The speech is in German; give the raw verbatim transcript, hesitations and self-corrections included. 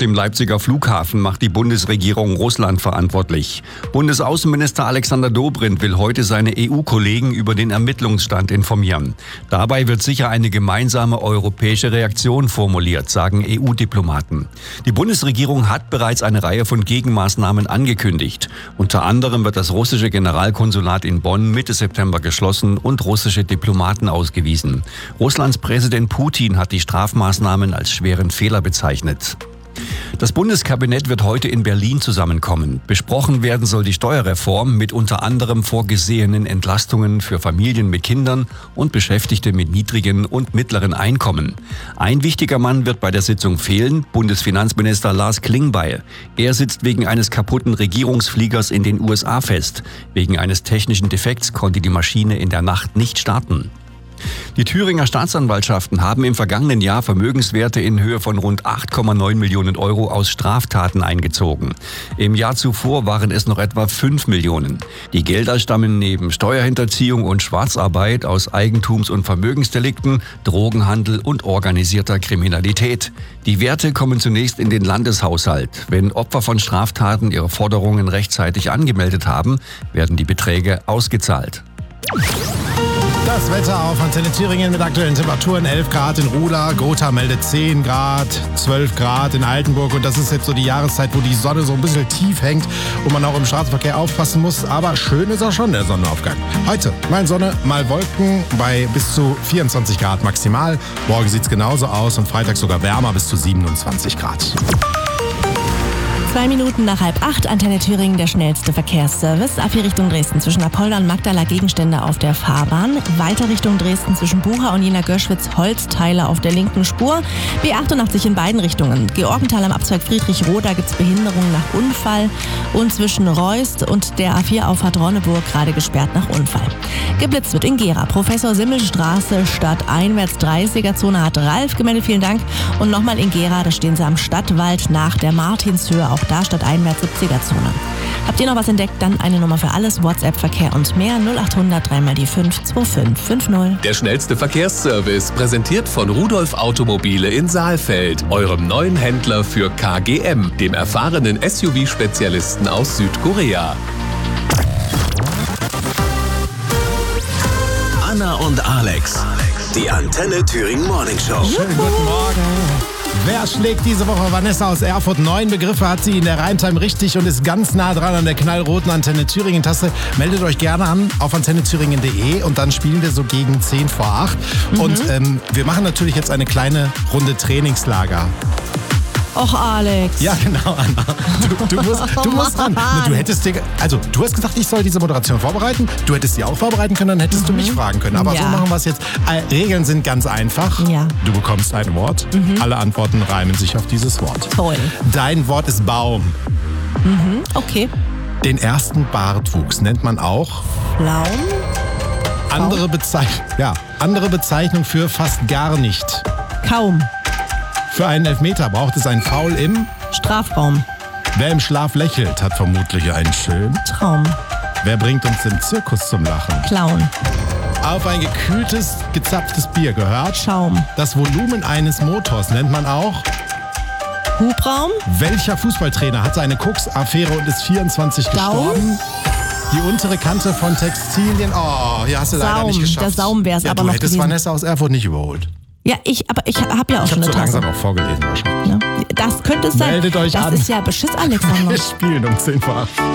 dem Leipziger Flughafen macht die Bundesregierung Russland verantwortlich. Bundesaußenminister Alexander Dobrindt will heute seine E U-Kollegen über den Ermittlungsstand informieren. Dabei wird sicher eine gemeinsame europäische Reaktion formuliert, sagen E U-Diplomaten. Die Bundesregierung hat bereits eine Reihe von Gegenmaßnahmen angekündigt. Unter anderem wird das russische Generalkonsulat in Bonn Mitte September geschlossen und russische Diplomaten ausgewiesen. Russlands Präsident Putin hat die Strafmaßnahmen als schweren Fehler bezeichnet. Das Bundeskabinett wird heute in Berlin zusammenkommen. Besprochen werden soll die Steuerreform mit unter anderem vorgesehenen Entlastungen für Familien mit Kindern und Beschäftigte mit niedrigen und mittleren Einkommen. Ein wichtiger Mann wird bei der Sitzung fehlen, Bundesfinanzminister Lars Klingbeil. Er sitzt wegen eines kaputten Regierungsfliegers in den U S A fest. Wegen eines technischen Defekts konnte die Maschine in der Nacht nicht starten. Die Thüringer Staatsanwaltschaften haben im vergangenen Jahr Vermögenswerte in Höhe von rund acht Komma neun Millionen Euro aus Straftaten eingezogen. Im Jahr zuvor waren es noch etwa fünf Millionen. Die Gelder stammen neben Steuerhinterziehung und Schwarzarbeit aus Eigentums- und Vermögensdelikten, Drogenhandel und organisierter Kriminalität. Die Werte kommen zunächst in den Landeshaushalt. Wenn Opfer von Straftaten ihre Forderungen rechtzeitig angemeldet haben, werden die Beträge ausgezahlt. Das Wetter auf Antenne Thüringen mit aktuellen Temperaturen elf Grad in Ruda, Gotha meldet zehn Grad, zwölf Grad in Altenburg und das ist jetzt so die Jahreszeit, wo die Sonne so ein bisschen tief hängt und man auch im Straßenverkehr aufpassen muss, aber schön ist auch schon der Sonnenaufgang. Heute mal Sonne, mal Wolken bei bis zu vierundzwanzig Grad maximal, morgen sieht's genauso aus und Freitag sogar wärmer bis zu siebenundzwanzig Grad. Zwei Minuten nach halb acht, Antenne Thüringen, der schnellste Verkehrsservice. Ab hier Richtung Dresden zwischen Apolda und Magdala Gegenstände auf der Fahrbahn. Weiter Richtung Dresden zwischen Bucha und Jena Göschwitz Holzteile auf der linken Spur. B achtundachtzig in beiden Richtungen. Georgenthal am Abzweig Friedrich-Roda gibt es Behinderungen nach Unfall. Und zwischen Reust und der A vier Auffahrt Ronneburg gerade gesperrt nach Unfall. Geblitzt wird in Gera. Professor Simmelstraße stadteinwärts dreißiger Zone hat Ralf gemeldet. Vielen Dank. Und nochmal in Gera, da stehen sie am Stadtwald nach der Martinshöhe. Auch da stadteinwärts siebziger Zone. Habt ihr noch was entdeckt? Dann eine Nummer für alles, WhatsApp, Verkehr und mehr null acht hundert dreimal die fünf zwei fünf fünf null. Der schnellste Verkehrsservice, präsentiert von Rudolf Automobile in Saalfeld, eurem neuen Händler für K G M, dem erfahrenen S U V-Spezialisten aus Südkorea. Anna und Alex, die Antenne Thüringen Morning Show. Schönen guten Morgen. Wer schlägt diese Woche? Vanessa aus Erfurt. Neun Begriffe hat sie in der Rheinetime richtig und ist ganz nah dran an der knallroten Antenne Thüringen-Taste. Meldet euch gerne an auf antenne thüringen punkt de und dann spielen wir so gegen zehn vor acht. Mhm. Und ähm, wir machen natürlich jetzt eine kleine Runde Trainingslager. Och, Alex. Ja, genau, Anna. Du, du musst, du musst ran. Du hättest dir, also, du hast gesagt, ich soll diese Moderation vorbereiten. Du hättest sie auch vorbereiten können, dann hättest mhm. du mich fragen können. Aber ja. So machen wir es jetzt. Regeln sind ganz einfach. Ja. Du bekommst ein Wort. Mhm. Alle Antworten reimen sich auf dieses Wort. Toll. Dein Wort ist Baum. Mhm. Okay. Den ersten Bartwuchs nennt man auch Flaum. Andere, Bezeich- ja, andere Bezeichnung für fast gar nicht. Kaum. Für einen Elfmeter braucht es ein Foul im Strafraum. Wer im Schlaf lächelt, hat vermutlich einen schönen Traum. Wer bringt uns im Zirkus zum Lachen? Clown. Auf ein gekühltes, gezapftes Bier gehört Schaum. Das Volumen eines Motors nennt man auch Hubraum. Welcher Fußballtrainer hatte eine Koks-Affäre und ist vierundzwanzig Saum. gestorben? Die untere Kante von Textilien. Oh, hier hast du leider Saum. nicht geschafft. Der Saum wäre es ja, aber du noch hättest gewesen. Vanessa aus Erfurt nicht überholt. Ja, ich, aber ich habe ja auch ich schon eine so Tasse. langsam auch vorgelesen wahrscheinlich. Ja. Das könnte es sein. Meldet euch das an. ist ja Beschiss, Alexander. Wir spielen um zehn vor acht.